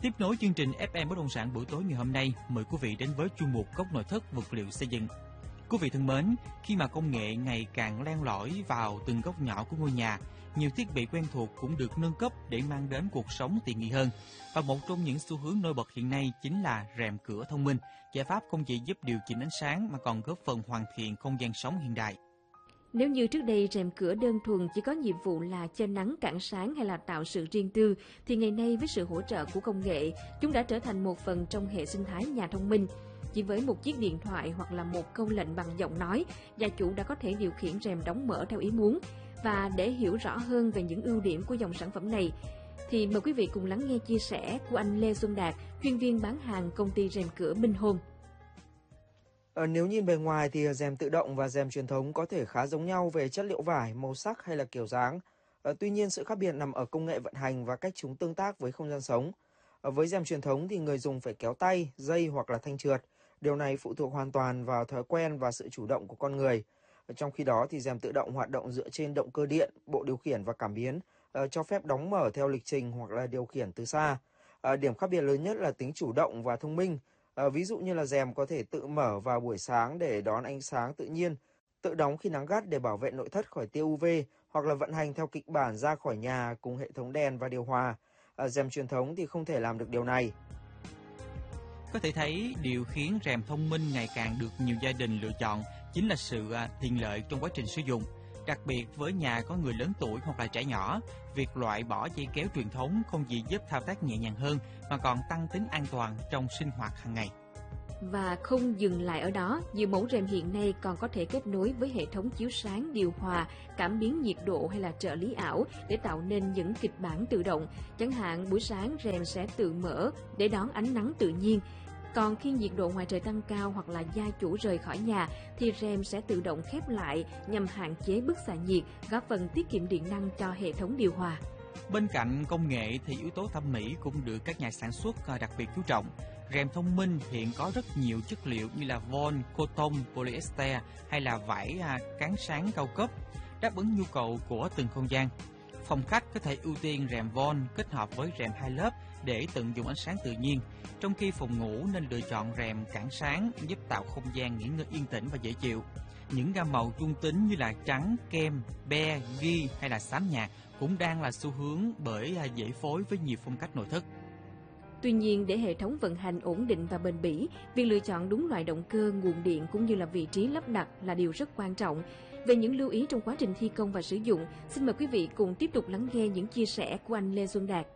Tiếp nối chương trình FM Bất động sản buổi tối ngày hôm nay, mời quý vị đến với chuyên mục Góc nội thất vật liệu xây dựng. Quý vị thân mến, khi mà công nghệ ngày càng len lỏi vào từng góc nhỏ của ngôi nhà, nhiều thiết bị quen thuộc cũng được nâng cấp để mang đến cuộc sống tiện nghi hơn. Và một trong những xu hướng nổi bật hiện nay chính là rèm cửa thông minh. Giải pháp không chỉ giúp điều chỉnh ánh sáng mà còn góp phần hoàn thiện không gian sống hiện đại. Nếu như trước đây rèm cửa đơn thuần chỉ có nhiệm vụ là che nắng cản sáng hay là tạo sự riêng tư, thì ngày nay với sự hỗ trợ của công nghệ, chúng đã trở thành một phần trong hệ sinh thái nhà thông minh. Chỉ với một chiếc điện thoại hoặc là một câu lệnh bằng giọng nói, gia chủ đã có thể điều khiển rèm đóng mở theo ý muốn. Và để hiểu rõ hơn về những ưu điểm của dòng sản phẩm này, thì mời quý vị cùng lắng nghe chia sẻ của anh Lê Xuân Đạt, chuyên viên bán hàng công ty rèm cửa Minh Home. Nếu nhìn bề ngoài thì rèm tự động và rèm truyền thống có thể khá giống nhau về chất liệu vải, màu sắc hay là kiểu dáng. Tuy nhiên sự khác biệt nằm ở công nghệ vận hành và cách chúng tương tác với không gian sống. Với rèm truyền thống thì người dùng phải kéo tay, dây hoặc là thanh trượt. Điều này phụ thuộc hoàn toàn vào thói quen và sự chủ động của con người. Trong khi đó thì rèm tự động hoạt động dựa trên động cơ điện, bộ điều khiển và cảm biến, cho phép đóng mở theo lịch trình hoặc là điều khiển từ xa. Điểm khác biệt lớn nhất là tính chủ động và thông minh. Ví dụ như là rèm có thể tự mở vào buổi sáng để đón ánh sáng tự nhiên, tự đóng khi nắng gắt để bảo vệ nội thất khỏi tia UV, hoặc là vận hành theo kịch bản ra khỏi nhà cùng hệ thống đèn và điều hòa. Rèm truyền thống thì không thể làm được điều này. Có thể thấy điều khiến rèm thông minh ngày càng được nhiều gia đình lựa chọn chính là sự tiện lợi trong quá trình sử dụng. Đặc biệt với nhà có người lớn tuổi hoặc là trẻ nhỏ, việc loại bỏ dây kéo truyền thống không chỉ giúp thao tác nhẹ nhàng hơn mà còn tăng tính an toàn trong sinh hoạt hàng ngày. Và không dừng lại ở đó, nhiều mẫu rèm hiện nay còn có thể kết nối với hệ thống chiếu sáng, điều hòa, cảm biến nhiệt độ hay là trợ lý ảo để tạo nên những kịch bản tự động. Chẳng hạn buổi sáng rèm sẽ tự mở để đón ánh nắng tự nhiên. Còn khi nhiệt độ ngoài trời tăng cao hoặc là gia chủ rời khỏi nhà thì rèm sẽ tự động khép lại nhằm hạn chế bức xạ nhiệt, góp phần tiết kiệm điện năng cho hệ thống điều hòa. Bên cạnh công nghệ thì yếu tố thẩm mỹ cũng được các nhà sản xuất đặc biệt chú trọng. Rèm thông minh hiện có rất nhiều chất liệu như là vôn, coton, polyester hay là vải cán sáng cao cấp, đáp ứng nhu cầu của từng không gian. Phòng khách có thể ưu tiên rèm vôn kết hợp với rèm hai lớp để tận dụng ánh sáng tự nhiên, trong khi phòng ngủ nên lựa chọn rèm cản sáng giúp tạo không gian nghỉ ngơi yên tĩnh và dễ chịu. Những gam màu trung tính như là trắng, kem, be, ghi hay là xám nhạt cũng đang là xu hướng bởi dễ phối với nhiều phong cách nội thất. Tuy nhiên, để hệ thống vận hành ổn định và bền bỉ, việc lựa chọn đúng loại động cơ, nguồn điện cũng như là vị trí lắp đặt là điều rất quan trọng. Về những lưu ý trong quá trình thi công và sử dụng, xin mời quý vị cùng tiếp tục lắng nghe những chia sẻ của anh Lê Xuân Đạt.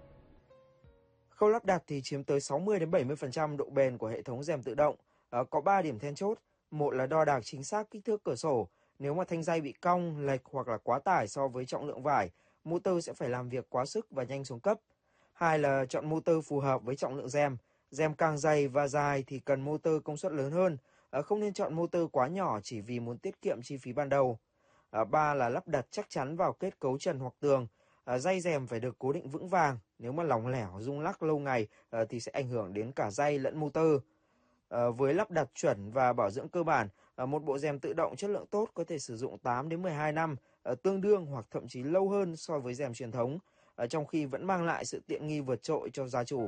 Khâu lắp đặt thì chiếm tới 60-70% độ bền của hệ thống rèm tự động. Có 3 điểm then chốt. Một là đo đạc chính xác kích thước cửa sổ. Nếu mà thanh dây bị cong, lệch hoặc là quá tải so với trọng lượng vải, motor sẽ phải làm việc quá sức và nhanh xuống cấp. Hai là chọn motor phù hợp với trọng lượng rèm. Rèm càng dày và dài thì cần motor công suất lớn hơn. Không nên chọn motor quá nhỏ chỉ vì muốn tiết kiệm chi phí ban đầu. Ba là lắp đặt chắc chắn vào kết cấu trần hoặc tường. Dây rèm phải được cố định vững vàng. Nếu mà lỏng lẻo, rung lắc lâu ngày thì sẽ ảnh hưởng đến cả dây lẫn motor. Với lắp đặt chuẩn và bảo dưỡng cơ bản, một bộ rèm tự động chất lượng tốt có thể sử dụng 8 đến 12 năm, tương đương hoặc thậm chí lâu hơn so với rèm truyền thống, trong khi vẫn mang lại sự tiện nghi vượt trội cho gia chủ.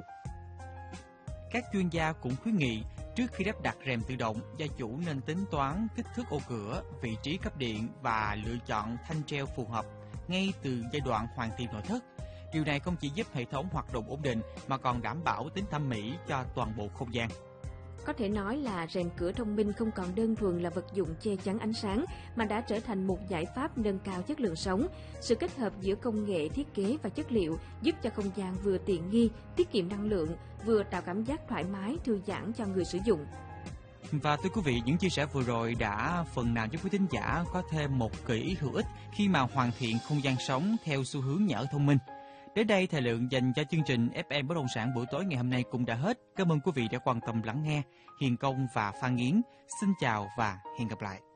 Các chuyên gia cũng khuyến nghị trước khi lắp đặt rèm tự động, gia chủ nên tính toán kích thước ô cửa, vị trí cấp điện và lựa chọn thanh treo phù hợp ngay từ giai đoạn hoàn thiện nội thất. Điều này không chỉ giúp hệ thống hoạt động ổn định mà còn đảm bảo tính thẩm mỹ cho toàn bộ không gian. Có thể nói là rèm cửa thông minh không còn đơn thuần là vật dụng che chắn ánh sáng mà đã trở thành một giải pháp nâng cao chất lượng sống. Sự kết hợp giữa công nghệ, thiết kế và chất liệu giúp cho không gian vừa tiện nghi, tiết kiệm năng lượng, vừa tạo cảm giác thoải mái, thư giãn cho người sử dụng. Và thưa quý vị, những chia sẻ vừa rồi đã phần nào giúp quý thính giả có thêm một gợi ý hữu ích khi mà hoàn thiện không gian sống theo xu hướng nhà ở thông minh. Đến đây, thời lượng dành cho chương trình FM Bất động sản buổi tối ngày hôm nay cũng đã hết. Cảm ơn quý vị đã quan tâm lắng nghe. Hiền Công và Phan Yến xin chào và hẹn gặp lại.